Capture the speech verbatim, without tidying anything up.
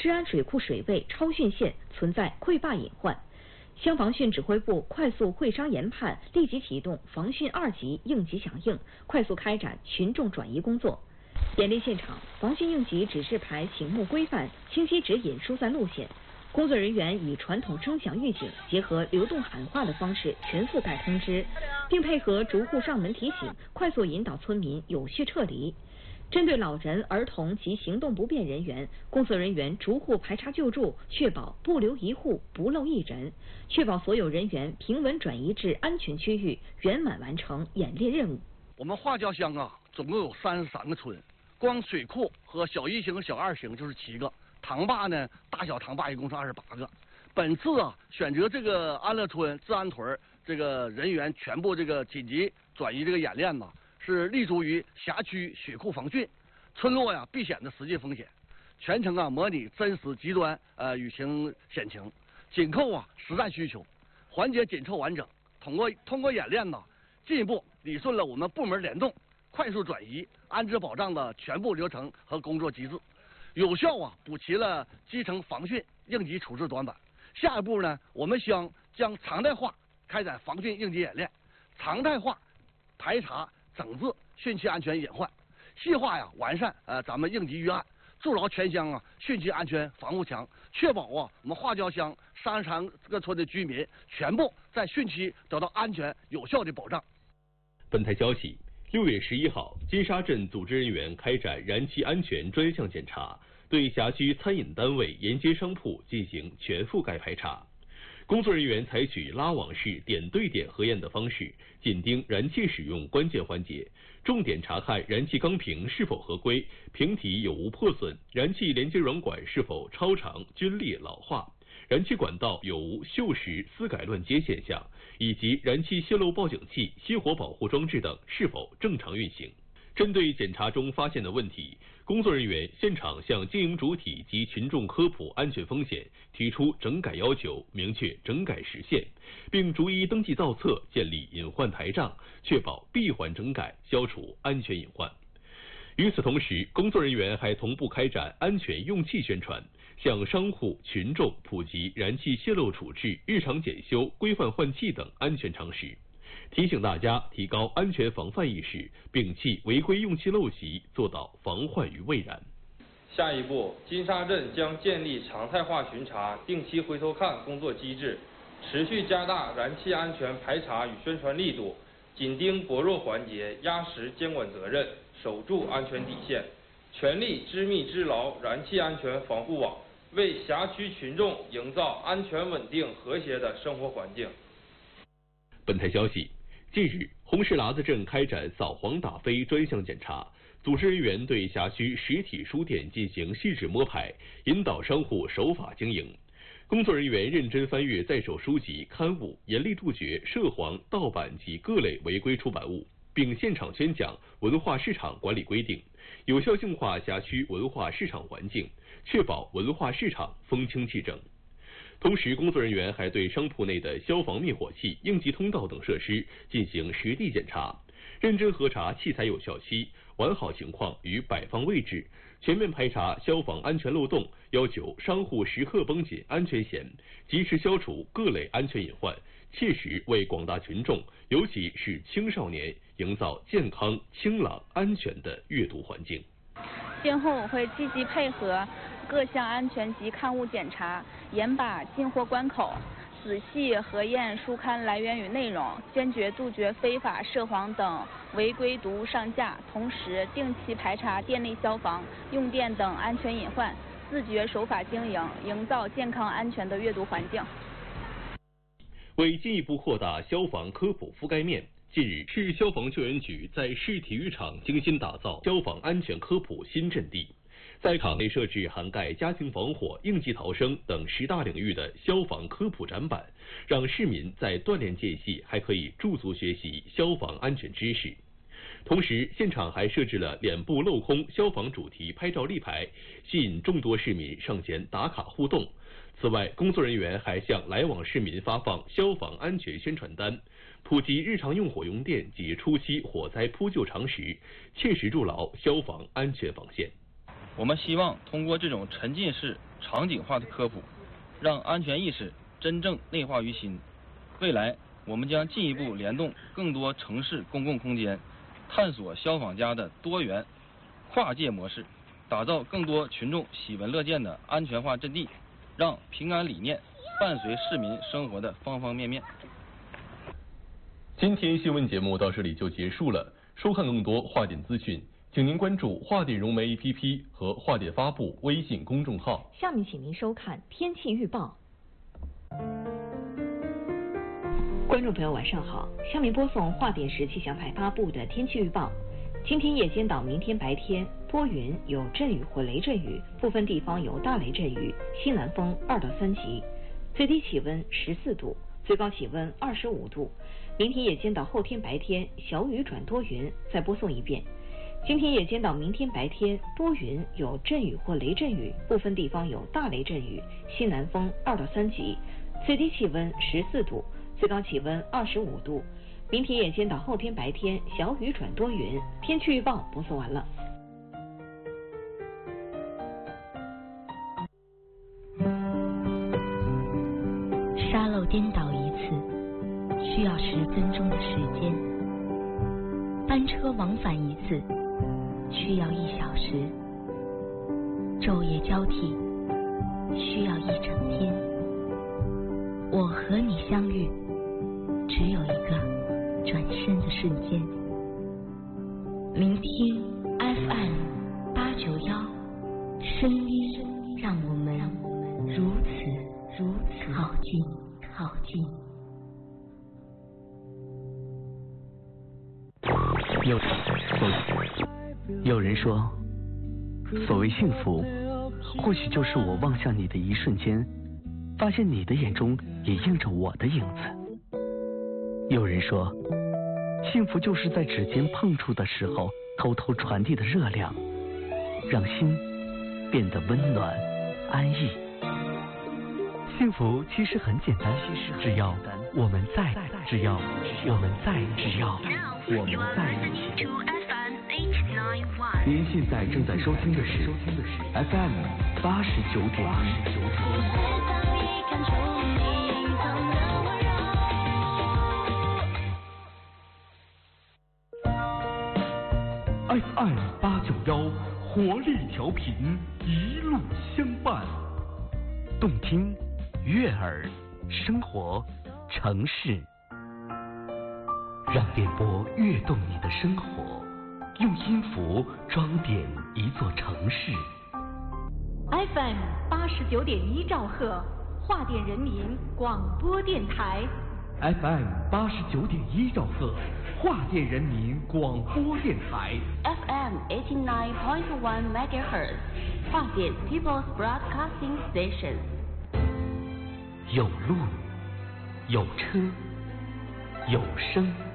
治安水库水位超汛线存在溃坝隐患。消防汛指挥部快速会商研判，立即启动防汛二级应急响应，快速开展群众转移工作。演练现场，防汛应急指示牌醒目规范，清晰指引疏散路线。工作人员以传统声响预警结合流动喊话的方式全覆盖通知，并配合逐户上门提醒，快速引导村民有序撤离。针对老人、儿童及行动不便人员，工作人员逐户排查救助，确保不留一户、不漏一人，确保所有人员平稳转移至安全区域，圆满完成演练任务。 我们华侨乡啊，总共有三十三个村，光水库和小一型、小二型就是七个，塘坝呢，大小塘坝一共是二十八个。本次啊，选择这个安乐村、治安屯这个人员全部这个紧急转移这个演练呢，是立足于辖区水库防汛、村落呀避险的实际风险，全程啊模拟真实极端呃雨情险情，紧扣啊实战需求，环节紧凑完整。通过通过演练呢，进一步理顺了我们部门联动、快速转移、安置保障的全部流程和工作机制，有效啊补齐了基层防汛应急处置短板。下一步呢，我们将将常态化开展防汛应急演练，常态化排查整治汛期安全隐患，细化呀完善呃咱们应急预案，筑牢全乡啊汛期安全防护墙，确保啊我们华侨乡三十三个村的居民全部在汛期得到安全有效的保障。 本台消息，六月十一号，金沙镇组织人员开展燃气安全专项检查，对辖区餐饮单位沿街商铺进行全覆盖排查。工作人员采取拉网式点对点核验的方式，紧盯燃气使用关键环节，重点查看燃气钢瓶是否合规，瓶体有无破损，燃气连接软管是否超长、龟裂、老化，燃气管道有无锈蚀、丝改乱接现象，以及燃气泄漏报警器、熄火保护装置等是否正常运行。针对检查中发现的问题，工作人员现场向经营主体及群众科普安全风险，提出整改要求，明确整改时限，并逐一登记造册，建立隐患台账，确保闭环整改，消除安全隐患。与此同时，工作人员还同步开展安全用气宣传，向商户、群众普及燃气泄漏处置、日常检修、规范换气等安全常识，提醒大家提高安全防范意识，摒弃违规用气陋习，做到防患于未然。 下一步，金沙镇将建立常态化巡查、定期回头看工作机制，持续加大燃气安全排查与宣传力度，紧盯薄弱环节，压实监管责任，守住安全底线，全力织密织牢燃气安全防护网，为辖区群众营造安全稳定和谐的生活环境。 本台消息，近日，红石喇子镇开展扫黄打非专项检查，组织人员对辖区实体书店进行细致摸排，引导商户守法经营。工作人员认真翻阅在手书籍、刊物，严厉杜绝涉黄、盗版及各类违规出版物，并现场宣讲文化市场管理规定，有效净化辖区文化市场环境，确保文化市场风清气正。同时，工作人员还对商铺内的消防灭火器、应急通道等设施进行实地检查，认真核查器材有效期、完好情况与摆放位置，全面排查消防安全漏洞，要求商户时刻绷紧安全弦，及时消除各类安全隐患，切实为广大群众，尤其是青少年，营造健康、清朗、安全的阅读环境。 今后我会积极配合各项安全及刊物检查，严把进货关口，仔细核验书刊来源与内容，坚决杜绝非法涉黄等违规读物上架，同时定期排查店内消防、用电等安全隐患，自觉守法经营，营造健康安全的阅读环境。 为进一步扩大消防科普覆盖面，近日，市消防救援局在市体育场精心打造消防安全科普新阵地，在场内设置涵盖家庭防火、应急逃生等十大领域的消防科普展板，让市民在锻炼间隙还可以驻足学习消防安全知识。同时，现场还设置了脸部镂空消防主题拍照立牌，吸引众多市民上前打卡互动。此外，工作人员还向来往市民发放消防安全宣传单，普及日常用火用电及初期火灾扑救常识，切实筑牢消防安全防线。 我们希望通过这种沉浸式场景化的科普，让安全意识真正内化于心。未来，我们将进一步联动更多城市公共空间，探索消防家的多元跨界模式，打造更多群众喜闻乐见的安全化阵地，让平安理念伴随市民生活的方方面面。 今天新闻节目到这里就结束了。收看更多话点资讯，请您关注话点融媒 A P P 和话点发布微信公众号。 下面请您收看天气预报。观众朋友晚上好，下面播送话点时气象台发布的天气预报。今天夜间到明天白天多云，有阵雨或雷阵雨，部分地方有大雷阵雨，西南风二到三级，最低气温十四度，最高气温二十五度。明天夜间到后天白天小雨转多云。再播送一遍。今天夜间到明天白天多云，有阵雨或雷阵雨，部分地方有大雷阵雨，西南风二到三级，最低气温十四度，最高气温二十五度。明天夜间到后天白天小雨转多云。天气预报播送完了。 沙漏颠倒一次需要十分钟的时间，班车往返一次需要一小时，昼夜交替需要一整天。我和你相遇，只有一个转身的瞬间。聆听 F M 八九幺，声音让我们如此如此靠近靠近。 有有人说，所谓幸福，或许就是我望向你的一瞬间，发现你的眼中也映着我的影子。有人说，幸福就是在指尖碰触的时候，偷偷传递的热量，让心变得温暖安逸。幸福其实很简单，只要我们在，只要我们在，只要我们在一起。您现在正在收听的是 F M 八十九点一。F M 八九幺，活力调频，一路相伴，动听悦耳，生活城市，让电波跃动你的生活，用音符装点一座城市。 F M 八十九点一兆赫，华电人民广播电台。 F M 八十九点一兆赫，华电人民广播电台。 F M eighty nine point one megahertz， 华电 People's Broadcasting Station。 有路，有车，有声。